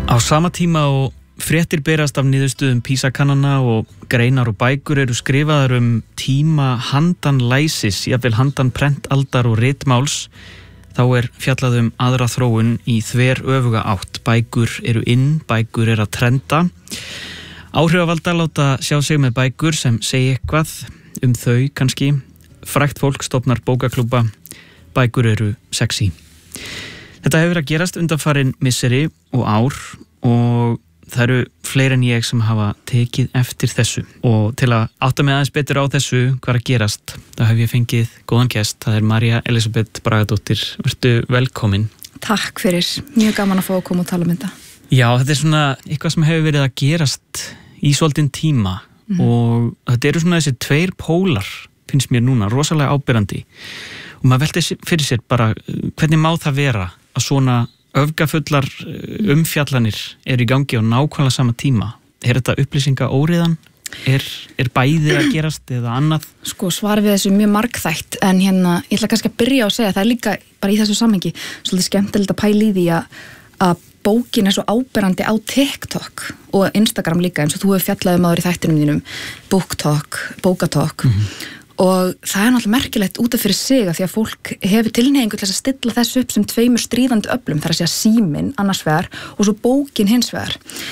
Á sama tíma og fréttir berast af niðurstöðum PISA-kannana og greinar og bækur eru skrifaðar tíma handan læsis, jafnvel handan prentaldar og ritmáls, þá fjallað aðra þróun í þveröfuga átt. Bækur eru bækur eru að trenda. Áhrifavaldar láta sjá sig með bækur sem segi eitthvað þau kannski. Frægt fólk stofnar bókaklúbba. Bækur eru sexy. Þetta hefur að gerast undanfarin misseri og ár og það eru fleiri en ég sem hafa tekið eftir þessu. Og til að átta mig aðeins betur á þessu hvað að gerast, þá hef ég fengið góðan gest. Það María Elísabet Bragadóttir. Vertu velkomin. Takk fyrir. Mjög gaman að fá að koma og tala þetta. Já, þetta svona eitthvað sem hefur verið að gerast í svolítinn tíma og þetta eru svona þessi tveir pólar, finnst mér núna, rosalega áberandi. Og maður velti fyrir sér bara hvernig má það vera að svona öfgafullar umfjallanir eru í gangi á nákvæmlega sama tíma. Þetta upplýsingaóreiðan? Er bæði að gerast eða annað? Sko, svar við þessu mjög margþætt, en ég ætla kannski að byrja á að segja það líka bara í þessu samhengi svolítið skemmtilegt að pæla í því að bókin svo áberandi á TikTok og Instagram líka, eins og þú hefur fjallað áður í þættinum þínum, BookTok, Bókatalk. Og það náttúrulega merkilegt út af fyrir sig að því að fólk hefur tilhneigingu til að stilla þessu upp sem tveimur stríðandi öflum, þar að segja síminn annars vegar og svo bókin hins vegar.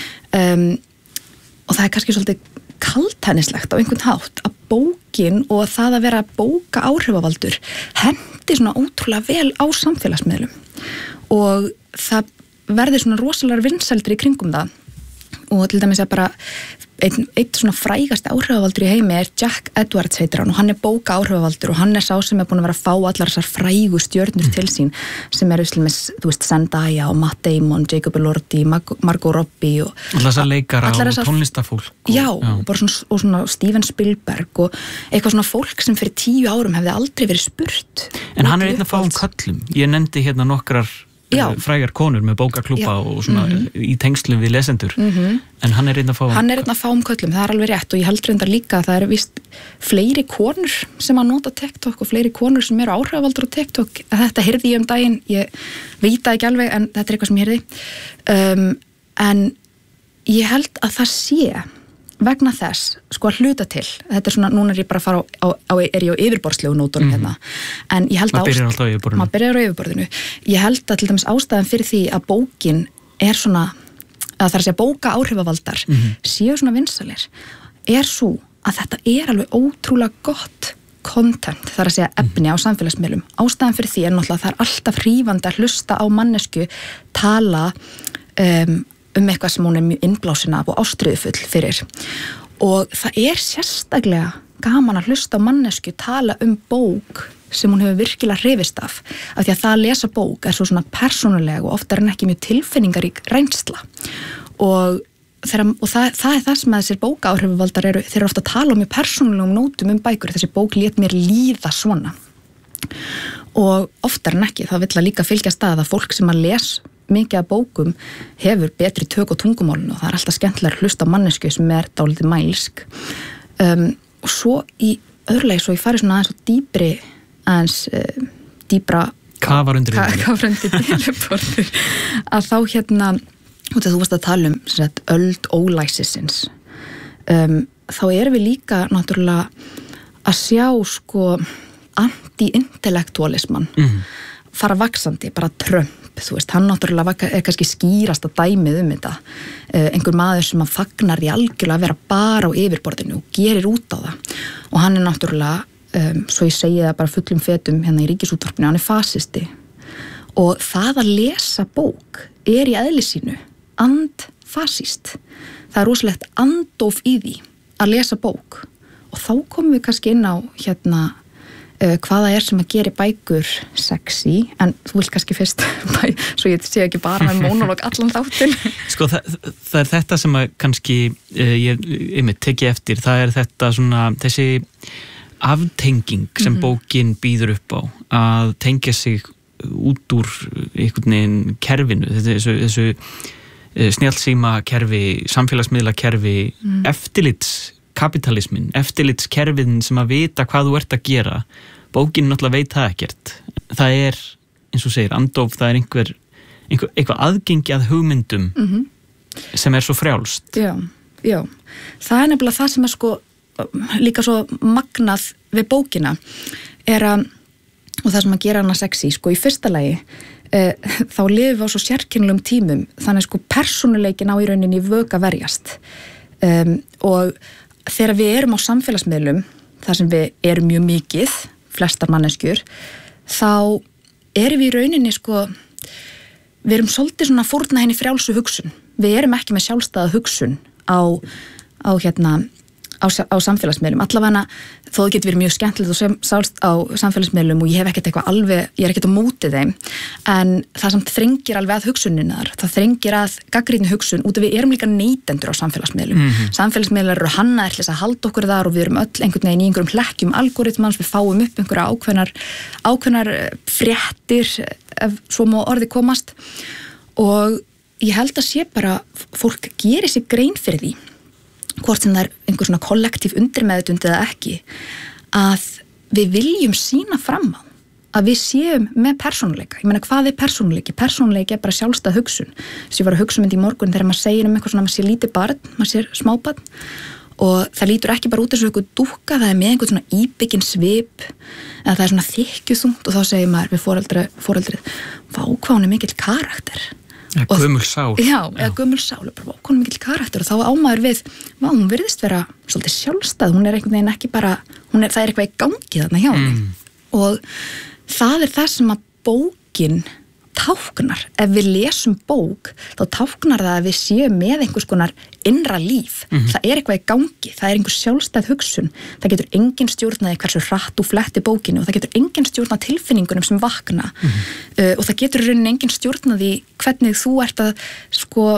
Og það kannski svolítið kaldhæðnislegt á einhvern hátt að bókin og það að vera bóka áhrifavaldur hendi svona ótrúlega vel á samfélagsmiðlum og það verði svona rosalega vinsældir í kringum það. Og til dæmis bara einn svona frægasti áhrifavaldur í heimi Jack Edwards heitir hann og hann bóka áhrifavaldur og hann sá sem búin að vera að fá allar þessar frægu stjörnur til sín sem slímis, þú veist, Zendaya og Matt Damon, Jacob Elordi, Margot Robbie og allar þessar leikara og tónlistafólk já, bara svona Steven Spielberg og eitthvað svona fólk sem fyrir 10 árum hefði aldrei verið spurt. En hann einn að fá köllum. Ég nefndi hérna nokkrar frægar konur með bókaklúbba og svona í tengslum við lesendur en hann einn að fá köllum, það alveg rétt og ég held reyndar líka að það víst fleiri konur sem að nota TikTok og fleiri konur sem eru áhrifavaldur á TikTok. Þetta heyrði ég daginn, ég veit það ekki alveg en þetta eitthvað sem ég heyrði en ég held að það sé vegna þess, sko að hluta til þetta svona, núna ég bara að fara ég á yfirborðslegu nótunum hérna en ég held maður byrjar á yfirborðinu ég held að til dæmis ástæðan fyrir því að bókin svona að það að segja bóka áhrifavaldar séu svona vinsælir svo að þetta alveg ótrúlega gott content, það að segja efni á samfélagsmiðlum. Ástæðan fyrir því náttúrulega það alltaf hrífandi að hlusta á mannesku tala eitthvað sem hún mjög innblásin af og ástríðufull fyrir. Og það sérstaklega gaman að hlusta á mannesku tala bók sem hún hefur virkilega hrifist af því að það að lesa bók svo svona persónuleg og oftar en ekki mjög tilfinningarík reynsla. Og það það sem að þessir bókaáhrifavaldar þeir eru ofta að tala mjög persónulegum nótum bækur. Þessi bók lét mér líða svona. Og oftar en ekki, það vill að líka fylgjast að fólk sem að les mikið af bókum hefur betri tök á tungumálinu og það alltaf skemmtilega að hlusta á mannesku sem dálítið mælsk. Og svo í öðrulegi, svo ég fari svona aðeins dýbra kafar undir yfirborðið að þá þú varst að tala öld ólæsisins þá erum við líka náttúrulega að sjá sko anti-intellektualisman fara vaxandi, bara Trump, þú veist, hann náttúrulega kannski skýrasta dæmið þetta. Einhver maður sem að fagnar í algjörlega að vera bara á yfirborðinu og gerir út á það. Og hann náttúrulega, svo ég segi það bara fullum fetum hérna í Ríkisútvarpinu, hann fasisti. Og það að lesa bók í eðli sínu andfasíst. Það rosalegt andóf í því að lesa bók. Og þá komum við kannski inn á hvaða sem að gera bækur sexy, en þú vilt kannski fyrst svo ég sé ekki bara með mónolog allan þáttinn. Sko það þetta sem að kannski ég teki eftir, það þetta svona þessi aftenging sem bókin býður upp á að tengja sig út úr einhvern veginn kerfinu, þessu snjallsíma kerfi, samfélagsmiðla kerfi, eftirlitskapitalismin, eftirlitskerfin sem að vita hvað þú ert að gera. Bókin náttúrulega veit það ekkert. Það eins og segir, andóf, það eitthvað aðgengi að hugmyndum sem svo frjálst. Já, það nefnilega það sem sko líka svo magnað við bókina og það sem að gera hana sexy, sko í fyrsta lagi þá lifum við á svo sérkennilegum tímum, þannig sko persónuleikin á í rauninni vök að verjast og þegar við erum á samfélagsmiðlum, þar sem við erum mjög mikið, flestar manneskjur, þá erum við í rauninni sko, við erum svolítið svona fórna henni frjálsu hugsun, við erum ekki með sjálfstæða hugsun á samfélagsmiðlum, allavega þó það getur verið mjög skemmtilegt á samfélagsmiðlum og ég hef ekkert eitthvað alveg, ég er ekkert á móti þeim, en það samt þrengir alveg að hugsuninnar, það þrengir að gagnrýni hugsun, út af við erum líka neytendur á samfélagsmiðlum, samfélagsmiðlar eru hannaðir til þess að halda okkur þar og við erum öll einhvern veginn í einhverjum hlekkjum algoritmans, við fáum upp einhverja ákveðnar fréttir, ef svo má orði komast og ég held að sé bara, fólk gerir sig grein fyrir því hvort sem það er einhver svona kollektív undirmeðutund eða ekki, að við viljum sýna fram á að við séum með persónuleika. Ég meina, hvað er persónuleiki? Persónuleiki er bara sjálfstæð hugsun. Þess að ég var að hugsa í morgun þegar maður segir eitthvað svona, maður sé lítið barn, maður sé smábarn og það lítur ekki bara út eins og eitthvað dúkka, það er með einhvern svona íbygginn svip eða það er svona þykkjuþungt og þá segir maður við foreldrið, vá, hvað hún er mikill karakter. Eða gömul sál. Já, eða gömul sál, bara okkur mikill karakter og þá ámaður við, hún virðist vera svolítið sjálfstæð, hún er einhvern veginn ekki bara, það er eitthvað í gangi þarna hjá henni. Og það er það sem að bókin táknar. Ef við lesum bók, þá táknar það að við séum með einhvers konar innra líf. Það er eitthvað í gangi, það er einhver sjálfstæð hugsun. Það getur engin stjórnaði hversu hratt og fletti bókinu og það getur engin stjórnað tilfinningunum sem vakna. Og það getur rauninni engin stjórnaði hvernig þú ert að sko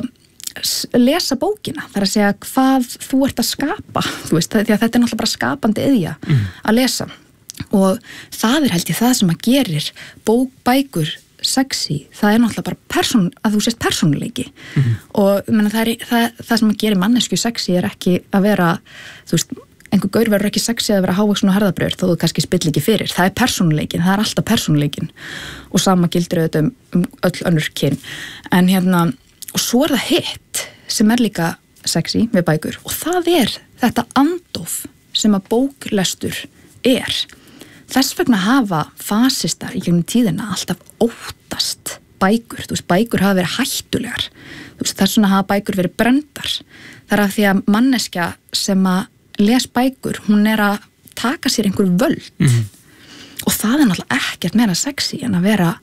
lesa bókina. Það er að segja hvað þú ert að skapa, þú veist, því að þetta er náttúrulega bara skapandi iðja að lesa. Og það er held ég það sem að gerir bækur sexy, það er náttúrulega bara að þú sést persónuleiki og menna, það sem að gera mannesku sexy er ekki að vera, þú veist, einhver gaur verður ekki sexy að vera hávöxin og herðabröður þó þú kannski spill ekki fyrir, það er persónuleikin, það er alltaf persónuleikin og sama gildir auðvitað öll önnur kyn, en og svo er það hitt sem er líka sexy við bækur og það er þetta andof sem að bóklestur er. Þess vegna hafa fasistar í gegnum tíðina alltaf óttast bækur, þú veist, bækur hafa verið hættulegar, þú veist, þess vegna hafa bækur verið brenndar. Það er af því að manneskja sem að les bækur, hún er að taka sér einhver völd og það er náttúrulega ekkert meira sexy en að vera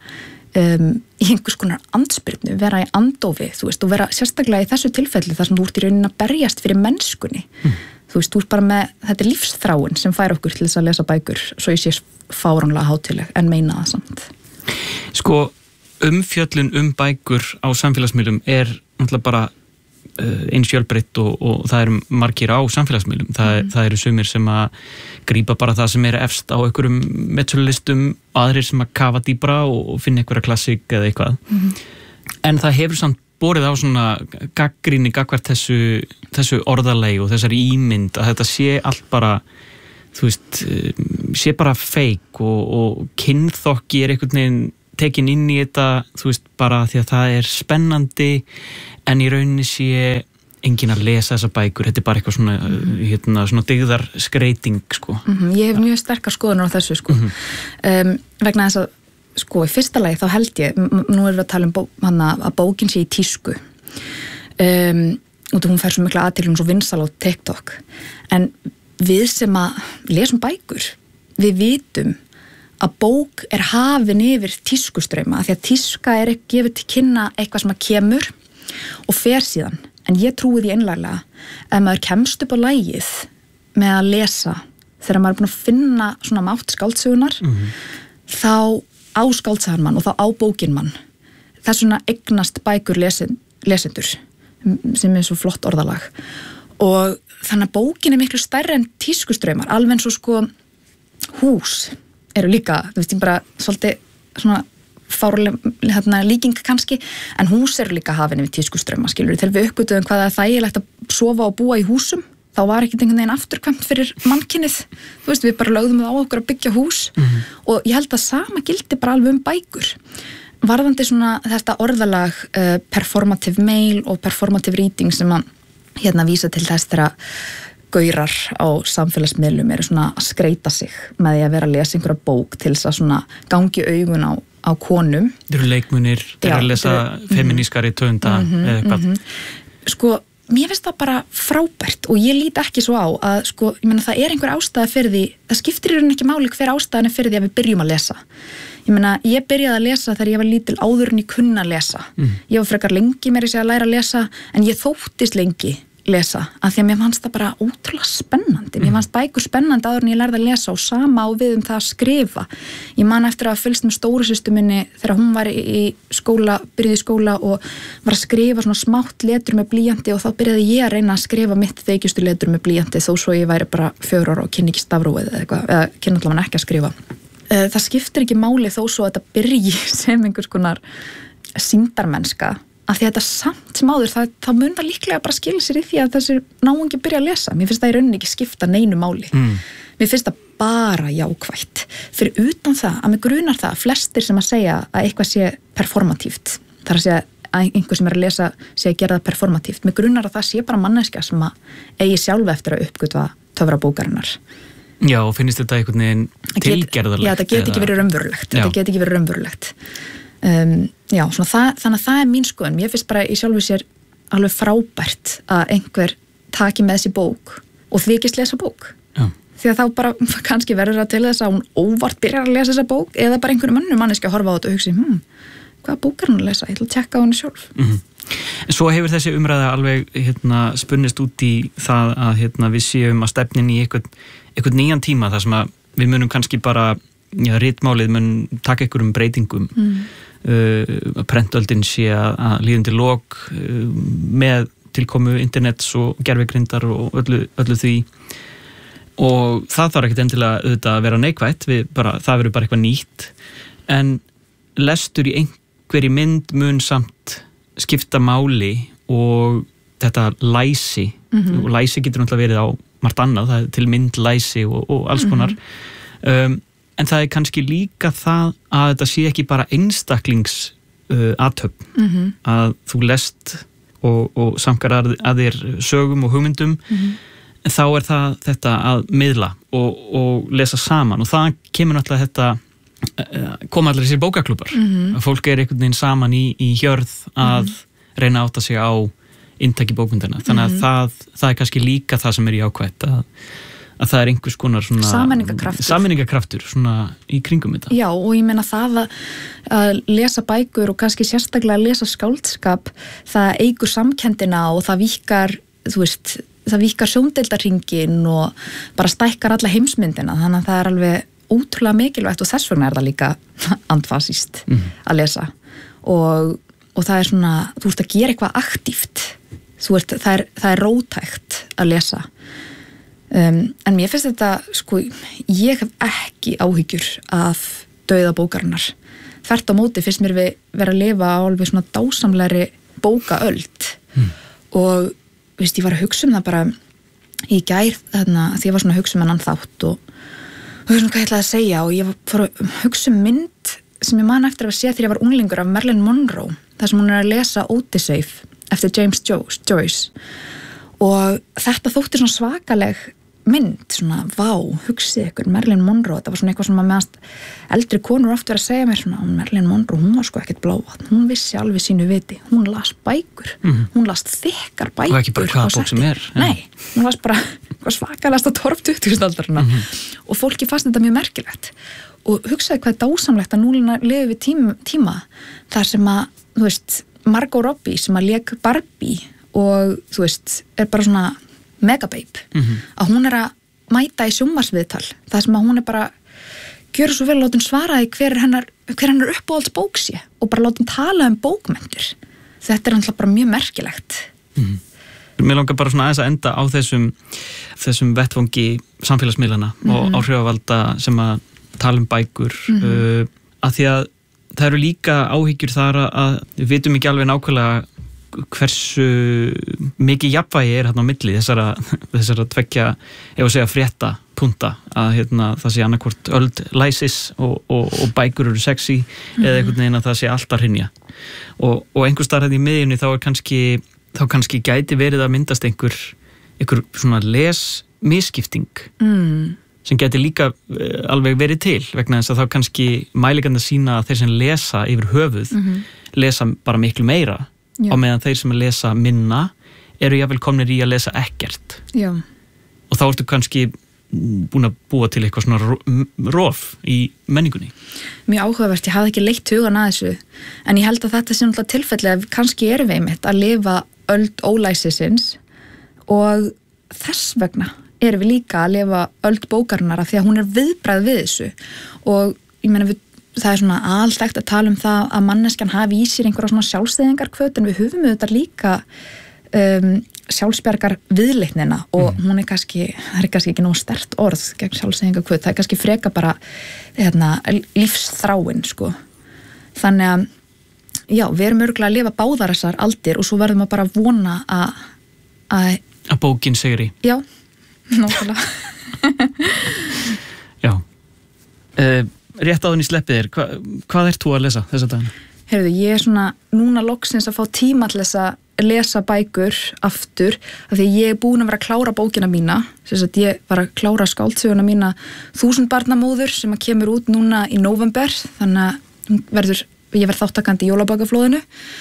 í einhvers konar andspyrnu, vera í andofi, þú veist, og vera sérstaklega í þessu tilfelli þar sem þú ert í rauninni að berjast fyrir mennskunni. Þú veist, þú ert bara með, þetta er lífsþráin sem fær okkur til þess að lesa bækur, svo ég sé fáránlega hátíðleg en meina það samt. Sko, umfjöllun bækur á samfélagsmiðlum er náttúrulega bara eins fjölbreytt og það eru margir á samfélagsmiðlum. Það eru sumir sem að grípa bara það sem er efst á einhverjum metsölulistum, aðrir sem að kafa dýbra og finna einhverja klassík eða eitthvað. En það hefur samt borið á svona gagnrýni gagnvart þessu orðalagi og þessari ímynd að þetta sé allt bara, þú veist, sé bara fake og kynþokki er einhvern veginn tekin inn í þetta, þú veist, bara því að það er spennandi en í rauninni sé enginn að lesa þessa bækur, þetta er bara eitthvað svona, svona dygðar skreiting, sko. Ég hef mjög sterkar skoðunar á þessu, sko. Vegna þess að sko, í fyrsta lagi þá held ég, nú erum við að tala um að bókin sé í tísku og hún fær svo mikla aðtilum svo vinsal á TikTok en við sem að lesum bækur, við vitum að bók er hafin yfir tískustrauma, því að tíska er gefið til kynna eitthvað sem að kemur og fer síðan, en ég trúi því einlæglega ef maður kemst upp á lagið með að lesa þegar maður er búin að finna svona mátt skáldsögunar þá á skáldsagan mann og þá á bókin mann. Þess vegna eignast bækur lesendur sem er svo flott orðalag og þannig að bókin er miklu stærri en tískustraumar, alveg eins og sko hús eru líka, þú veist, ég bara svolítið svona fárlega líking kannski, en hús eru líka hafin yfir tískustrauma, skilur, þegar við uppgötuðum hvað það er þægilegt að sofa og búa í húsum þá var ekkert einhvern veginn afturkvæmt fyrir mannkynið, þú veist, við bara lögðum það á okkur að byggja hús og ég held að sama gildi bara alveg bækur varðandi svona þetta orðalag performative mail og performative reading sem að vísa til þess þegar gaurar á samfélagsmiðlum eru svona að skreita sig með því að vera að lesa einhverja bók til þess að svona gangi augun á konum. Þeir eru leikmunir, þeir eru að lesa feminískari töfunda eða eitthvað. Sko, mér finnst það bara frábært og ég lít ekki svo á að sko, ég meina það einhver ástæða fyrir því, það skiptir í rauninni ekki máli hver ástæðan fyrir því að við byrjum að lesa. Ég meina, ég byrjaði að lesa þegar ég var lítil áður en ég kunna að lesa. Ég var frekar lengi meira að læra að lesa, en ég þóttist lengi lesa, af því að mér fannst það bara ótrúlega spennandi. Mér fannst bækur spennandi áður en ég lærði að lesa og sama á við það að skrifa. Ég man eftir að fylgst með stóru systur minni þegar hún var í skóla, byrjaði í skóla og var að skrifa svona smátt letur með blýanti og þá byrjaði ég að reyna að skrifa mitt þykjustu letur með blýanti þó svo ég væri bara 4 ára og kynni ekki stafrófið eða eitthvað, eða kynni allavega ekki að skrifa. Það skiptir ekki máli þó svo að þetta byrji sem einhvers konar sýndarmennska, af því að þetta samt sem áður, þá mun það líklega bara skilja sér í því að þessi náungi byrja að lesa. Mér finnst það í rauninni ekki skipta neinu máli. Mér finnst það bara jákvætt. Fyrir utan það, að mig grunar það, flestir sem að segja að eitthvað sé performatíft, þar að segja að einhver sem er að lesa sé að gera það performatíft, mig grunar að það sé bara manneskja sem að eigi sjálf eftir að uppgötva töfrabókarinnar. Já, og finnst þetta einhvern veginn tilgerðarlegt? Já, þetta get ekki verið raunverulegt. Þetta get ekki verið raunverulegt. Já, svona þannig að það er mín skoðun. Mér finnst bara í sjálfu sér alveg frábært að einhver taki með sér bók og þykist lesa bók. Já. Því að þá bara kannski verður það til þess að hún óvart byrjar að lesa þessa bók eða bara einhverjum önnum manneski að horfa á þetta og hugsa hvaða bók er hún að lesa? Ég ætla að tjekka á henni sjálf. En svo hefur þessi umræða alveg spunnist út í það að við séum að stefnin í einhvern nýjan tíma þar sem að við munum kannski bara ritmálið mun taka einhverjum breytingum. Prentöldin sé að líðandi lok með tilkomu internets og gervigrindar og öllu því og það þarf ekkert endilega auðvitað að vera neikvætt, það verður bara eitthvað nýtt, en lestur í einhverji mynd mun samt skipta máli og þetta læsi og læsi getur náttúrulega verið á margt annað, það er til mynd læsi og alls konar en það er kannski líka það að þetta sé ekki bara einstaklingsathöfn að þú lest og samkar að þér sögum og hugmyndum en þá er það þetta að miðla og lesa saman og það kemur náttúrulega þetta koma allir þessir bókaklúbar að fólk er einhvern veginn saman í hjörð að reyna að átta sig á inntaki bókmyndina þannig að það er kannski líka það sem er jákvætt að það er einhvers konar svona sammenningarkraftur svona í kringum þetta. Já, og ég meina það að lesa bækur og kannski sérstaklega að lesa skáldskap, það eigur samkenndina og það víkkar, þú veist, það víkkar sjóndeildarhringinn og bara stækkar alla heimsmyndina, þannig að það er alveg ótrúlega mikilvægt og þess vegna er það líka andfasíst að lesa og það er svona, þú veist að gera eitthvað aktíft, það er rótækt að lesa. En mér finnst þetta, sko, ég hef ekki áhyggjur af dauða bókarinnar. Þvert á móti finnst mér við vera að lifa á alveg svona dásamlegri bókaöld og, veist, ég var að hugsa það bara í gær þarna, því ég var svona að hugsa annan þátt og svona hvað ég ætlaði að segja og ég fór að hugsa mynd sem ég man eftir að sé þegar ég var unglingur af Marilyn Monroe, þar sem hún er að lesa Odyssey eftir James Joyce og þetta þótti svona svakaleg mynd, svona, vá, hugsið ykkur Marilyn Monroe, þetta var svona eitthvað sem að meðast eldri konur oft verið að segja mér svona, Marilyn Monroe, hún var sko ekkert blávatn, hún vissi alveg sínu viti, hún las bækur hún las þykkar bækur og ekki bara hvaða bók sem er nei, hún las bara svakalast á 12-20 aldarina og fólki fannst þetta mjög merkilegt og hugsaði hvað er dásamlegt að núna lifum við tíma þar sem að, þú veist, Margot Robbie sem að lék Barbie og þú veist, er bara svona megababe, að hún er að mæta í sjónvarpsviðtal, það sem að hún er bara gjöra svo vel að láta hún svaraði hver hennar uppáhalds bók sé og bara láta hún tala bókmenntir. Þetta er alltaf bara mjög merkilegt. Mér langar bara svona aðeins að enda á þessum vettvangi samfélagsmiðlana og áhrifavalda sem að tala bækur að því að það eru líka áhyggjur þar að við vitum ekki alveg nákvæmlega hversu mikið jafnvægi er hérna á milli þessara tveggja, ef að segja frétta punta að það sé annarkvort öld læsis og bækur eru sexy eða einhvern veginn að það sé allt að hrynja og einhvers staðar í miðjunni þá kannski gæti verið að myndast einhver svona lesmisskipting sem gæti líka alveg verið til vegna þess að þá kannski mælingarnir sýna að þeir sem lesa yfir höfuð lesa bara miklu meira á meðan þeir sem lesa minna eru jafnvel komnir í að lesa ekkert. Já. Og þá ertu kannski búin að búa til eitthvað svona rof í menningunni. Mjög áhugavert, ég hafði ekki leitt hugan að þessu en ég held að þetta sé náttúrulega tilfelli að kannski erum við einmitt að lifa öld ólæsisins og þess vegna erum við líka að lifa öld bókarinnar af því að hún er viðbragð við þessu og ég meina það er svona alþekkt að tala um það að manneskjan hafi í sér einhverja svona sjálfstæðingarhvöt en við höfum þetta líka sjálfsbjargar viðleitnina og hún er kannski ekki nóg sterkt orð gegn sjálfstæðingarhvöt, það er kannski freka bara lífsþráin sko. Þannig að já, við erum örgulega að lifa báðar þessar aldir og svo verðum við bara að vona að bókin sigri. Já, nákvæmlega. Já. Rétt áðun í sleppið þér, hvað ert þú að lesa þessa dagina? Heyrðu, ég er svona núna loksins að fá tíma til þess að lesa bækur aftur af því ég er búin að vera að klára bókina mína ég var að klára skáldsöguna mína 1000 barnamóður sem að kemur út núna í nóvember þannig að ég verð þáttakandi í jólabakaflóðinu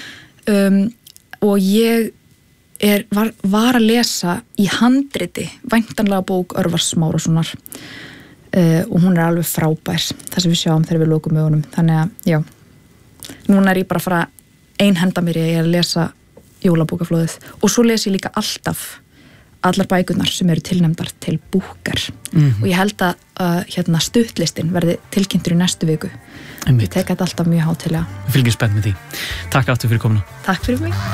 og ég var að lesa í handriti væntanlega bók Örvars Smárassonar og hún er alveg frábær það sem við sjáum þegar við lokum augunum þannig að já, núna er ég bara að fara einhenda mér í að lesa jólabókaflóðið og svo les ég líka alltaf allar bækurnar sem eru tilnefndar til Booker og ég held að stuttlistin verði tilkynntur í næstu viku. Ég tek þetta alltaf mjög hátilega. Við fylgjum spennt með því. Takk aftur fyrir komuna. Takk fyrir mig.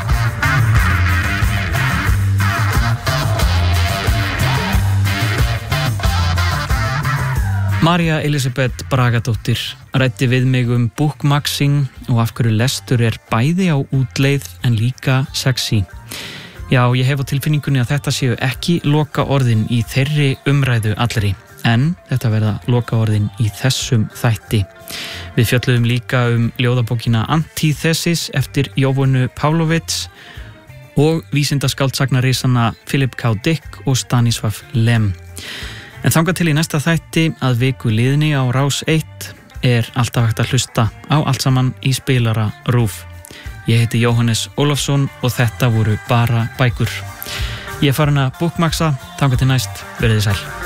María Elisabeth Bragadóttir ræddi við mig bookmaxing og af hverju lestur er bæði á útleið en líka sexy. Já, ég hef á tilfinningunni að þetta séu ekki loka orðin í þeirri umræðu allri, en þetta verða loka orðin í þessum þætti. Við fjölluðum líka ljóðabókina Antithesis eftir Jovunu Pavlović og vísindaskáldsagnarisana Philip K. Dick og Stanisław Lem. En þangað til í næsta þætti að viku liðni á Rás 1 er alltaf hægt að hlusta á allt saman í spilara RÚV. Ég heiti Jóhannes Ólafsson og þetta voru bara bækur. Ég er farin að bookmaxa, þangað til næst, verið þið sæl.